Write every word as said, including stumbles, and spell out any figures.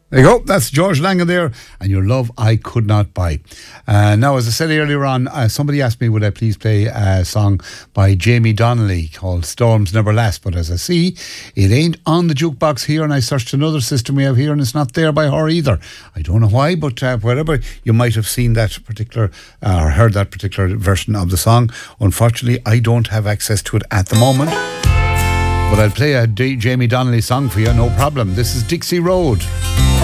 There you go. That's George Langan there, and Your Love I Could Not Buy. Uh, now, as I said earlier on, uh, somebody asked me would I please play a song by Jamie Donnelly called Storms Never Last, but as I see, it ain't on the jukebox here, and I searched another system we have here, and it's not there by her either. I don't know why, but uh, wherever you might have seen that particular, uh, or heard that particular version of the song, unfortunately, I don't have access to it at the moment. But I'll play a D- Jamie Donnelly song for you, no problem. This is Dixie Road.